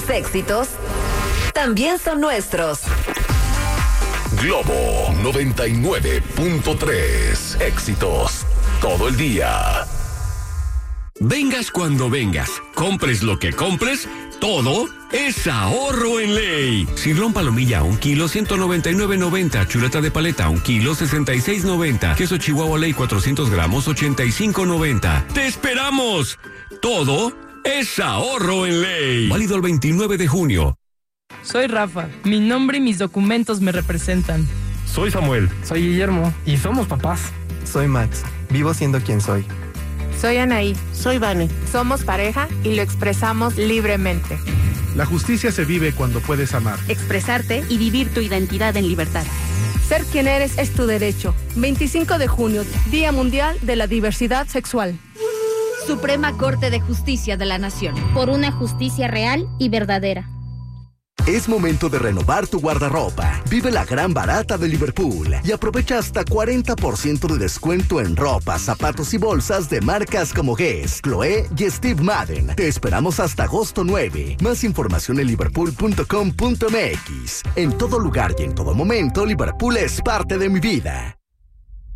tus éxitos también son nuestros. Globo 99.3. Éxitos todo el día. Vengas cuando vengas, compres lo que compres, todo es ahorro en ley. Cirlón palomilla a 1 kilo, 199.90. Chuleta de paleta a 1 kilo, 66.90. Queso Chihuahua Ley 400 gramos, 85.90. ¡Te esperamos! Todo es ahorro en ley. Válido el 29 de junio. Soy Rafa. Mi nombre y mis documentos me representan. Soy Samuel. Soy Guillermo. Y somos papás. Soy Max. Vivo siendo quien soy. Soy Anaí. Soy Vane. Somos pareja y lo expresamos libremente. La justicia se vive cuando puedes amar, expresarte y vivir tu identidad en libertad. Ser quien eres es tu derecho. 25 de junio, Día Mundial de la Diversidad Sexual. Suprema Corte de Justicia de la Nación. Por una justicia real y verdadera. Es momento de renovar tu guardarropa. Vive la gran barata de Liverpool y aprovecha hasta 40% de descuento en ropa, zapatos y bolsas de marcas como Guess, Chloé y Steve Madden. Te esperamos hasta agosto 9. Más información en liverpool.com.mx. En todo lugar y en todo momento, Liverpool es parte de mi vida.